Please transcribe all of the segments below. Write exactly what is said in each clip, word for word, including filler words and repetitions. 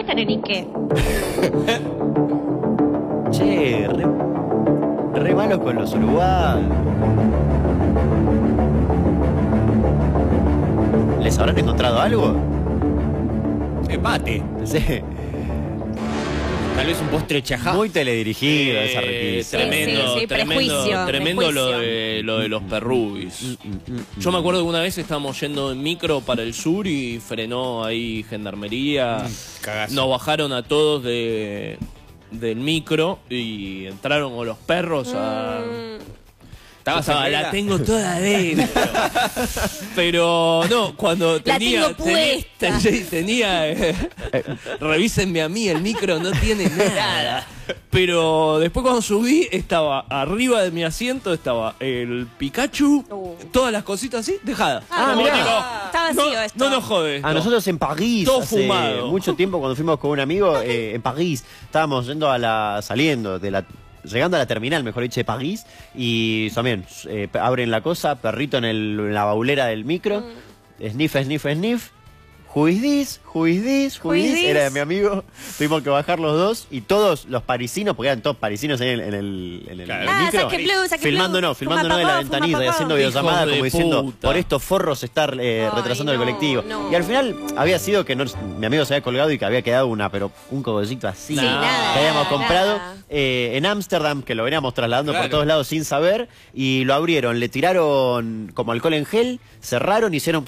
tienen y qué? Che, re, re malo con los uruguayos. ¿Les habrán encontrado algo? Empate. Sí. Tal vez un postre chajá. Muy teledirigido Eh, esa repisa. Tremendo, Sí, sí, tremendo, prejuicio, tremendo lo prejuicio. de, lo de los perrubis. Mm, mm, mm, Yo me acuerdo que una vez estábamos yendo en micro para el sur y frenó ahí gendarmería. Cagazo. Nos bajaron a todos de, del micro y entraron con los perros a... ¿Estabas Estaba, en la vela? tengo toda adentro. Pero no, cuando La tenía... tengo teni- puesta. ten- tenía... eh, revísenme a mí, el micro no tiene nada. Pero después cuando subí, estaba arriba de mi asiento, estaba el Pikachu, Uh. todas las cositas así, dejadas. Ah, Como mirá. digo, Está vacío no, esto. No nos jode esto. A nosotros en París, Todo hace fumado. mucho tiempo cuando fuimos con un amigo eh, en París, estábamos yendo a la, saliendo de la, llegando a la terminal, mejor dicho, de París, y también eh, abren la cosa, perrito en, el, en la baulera del micro, sniff, sniff, sniff. Who is this? Who is this? Who is Who is this? this? Era de mi amigo. Tuvimos que bajar los dos y todos los parisinos, porque eran todos parisinos ahí en, en el, en el, Claro. en el Ah, micro, saque blue, saque filmándonos, blue. filmándonos de Fuma la papá, fuma ventanita y papá. haciendo Hijos videollamada de como diciendo, puta. por estos forros estar eh, Ay, retrasando el no, colectivo. no. Y al final había sido que no, mi amigo se había colgado y que había quedado una, pero un cogollito así, Sí, nada, que habíamos nada. comprado eh, en Ámsterdam, que lo veníamos trasladando por Claro. todos lados sin saber, y lo abrieron, le tiraron como alcohol en gel, cerraron, hicieron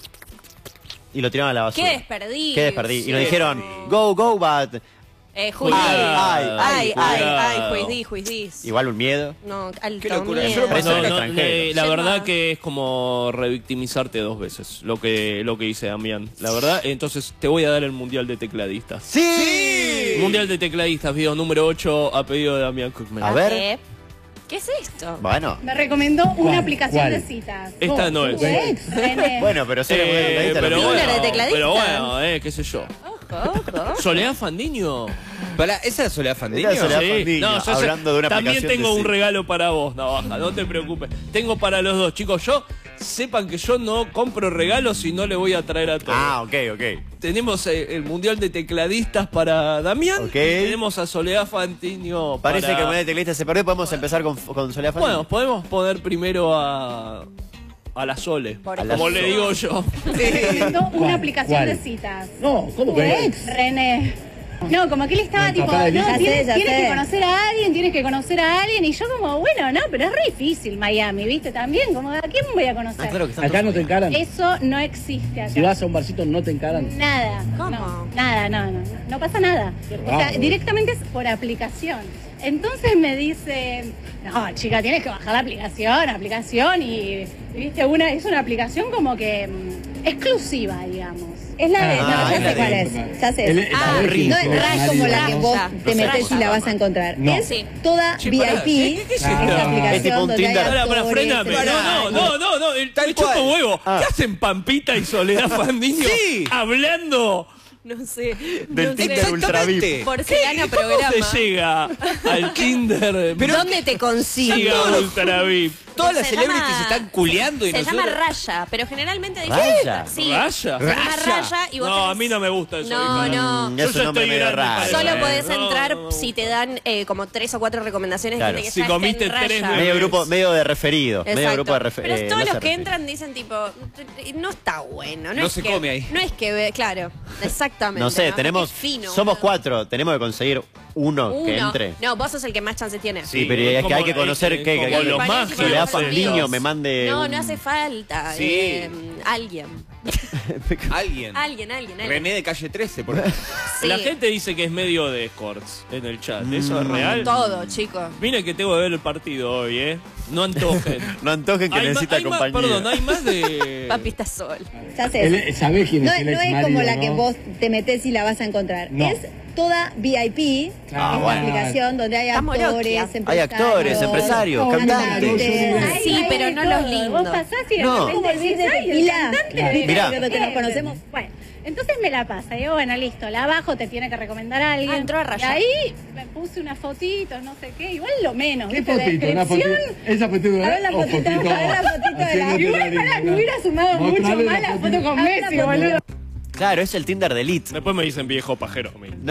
y lo tiraron a la basura. Qué desperdicio. Qué desperdicio. Y nos Sí. dijeron, go, go, but... Eh, juiz. Ay, ay, Ay, ay, ay, cuidado. juiz, juiz. Igual un miedo. No, alto Qué locura. miedo. Eso lo pasó No, en no, extranjero. eh, la Yendo verdad a- que es como revictimizarte dos veces, lo que, lo que dice Damián. La verdad, entonces te voy a dar el Mundial de Tecladistas. ¡Sí! Mundial de Tecladistas, video número ocho, a pedido de Damián Cookman. A ver. ¿Qué? ¿Qué es esto? Bueno. Me recomendó una ¿Cuál? aplicación ¿Cuál? de citas. Esta no es. ¿Tu ex? René. Bueno, pero si Eh, era muy pero, lo bueno, ¿Tinder de tecladista? pero bueno, eh, qué sé yo. Ojo, ojo. Soledad Fandiño. Pará, ¿esa es Soledad Fandiño? Era Soledad Sí. Fandiño, No, yo sé- hablando de una también aplicación tengo de un cita. regalo para vos, Navaja, no te preocupes. Tengo para los dos, chicos. Yo, sepan que yo no compro regalos y no le voy a traer a todos. Ah, ok, ok. Tenemos eh, el Mundial de Tecladistas para Damián. Ok. Y tenemos a Soledad Fandiño para... Parece que el Mundial de Tecladistas se perdió. Podemos empezar con, con Soledad Fandiño. Bueno, podemos poner primero a... a la Sole, Por como ejemplo. le digo yo. Me recomendó una ¿Cuál? aplicación ¿Cuál? de citas. No, ¿cómo ¿Tu que ex? René. No, como que él estaba El tipo, papá de no, Lisa. tienes, Ya sé, ya tienes sé. que conocer a alguien, tienes que conocer a alguien. Y yo como, bueno, no, pero es re difícil Miami, ¿viste? También, como, ¿a quién voy a conocer? Ah, claro que están Acá todos- no te encaran. Eso no existe acá. Si vas a un barcito no te encaran. Nada. ¿Cómo? No, nada, no, no. No pasa nada. Qué O sea, raro. directamente es por aplicación. Entonces me dice, no, chica, tienes que bajar la aplicación, aplicación y, viste, una, es una aplicación como que mm, exclusiva, digamos. Es la de. Ah, no, ya es la sé cuál de- es. Ya sé. El- el Ah, alérgico, no es Rush como la que marido. vos Ya, te no sé. metes y la vas a encontrar. No. Es Sí. toda Che, V pará, I P. ¿qué- qué es Esta esto? aplicación Es tipo un donde hay Tinder. Pará, pará, actores, frename. No, empresarios. no, no, no, no, el Tal me chupa cual. huevo. Ah. ¿Qué hacen Pampita y Soledad Fandiño? Sí. Hablando. No sé. Del no Tinder sé. Ultra V I P. Exactamente. Porcelana ¿Cómo programa. se llega al Tinder? ¿Dónde te consigo? Siga Ultra V I P. Todas las Se celebrities llama- están culeando y Se nosotros... llama Raya, pero generalmente dice... ¿Raya? Sí, ¿Raya? se llama Raya. Raya y vos No, tenés- a mí no me gusta eso. No, hija. no. Mm, Yo es un ya nombre estoy medio grande raro. para Solo eso, podés ¿eh? No, entrar no, no. si te dan eh, como tres o cuatro recomendaciones Claro. de gente que Si ya está comiste en tres Raya. veces. Medio grupo, medio de referido. Medio Exacto. grupo de refe- Pero eh, todos no los se que refiere. entran dicen tipo, no está bueno. No, No es se que, come ahí. No es que, ve- claro, exactamente. No sé, ¿no? tenemos. Es fino, somos boludo. cuatro. Tenemos que conseguir uno, Uno. que entre. No, vos sos el que más chances tiene. Sí, pero es que hay que conocer eh, que, como que, los Parece más que que le da son Fandiño amigos. me mande. No, un- no hace falta. Sí. eh, alguien. Alguien. Alguien, alguien, alguien. René de calle trece, por ejemplo. Sí. La gente dice que es medio de escorts en el chat. ¿Eso es real? Todo, chicos. Miren que tengo que ver el partido hoy, ¿eh? No antojen. No antojen que Hay ma- necesita hay más- compañía. Perdón, hay más de... Papi está sol. Ya sé. Él- ¿Sabés quién No, es el no ex es marido, como la no? que vos te metes y la vas a encontrar. No. Es toda V I P. Ah, esta bueno. aplicación donde hay Estamos actores, loquias. empresarios. Hay actores, empresarios, cantantes. Ay, Sí, ay, pero de no todo. los lindos. Vos pasás y de No. repente decís, ay, el Mira, cantante claro. de- Mirá. Pero que nos conocemos. Bueno, entonces me la pasa. Digo, bueno, listo, la bajo, te tiene que recomendar a alguien. Ah, entró a Raya. Y ahí me puse unas fotitos, no sé qué, igual lo menos. ¿Qué ¿viste? La fotito? ¿Una fotito? descripción. ¿Esa fotito A ver la o fotito, a ver la fotito de la- haciéndote Igual la para, linda? me hubiera sumado mucho Mostrale más la foto con A ver la Messi, foto. boludo. Claro, es el Tinder de Elite. Después me dicen viejo pajero a mí.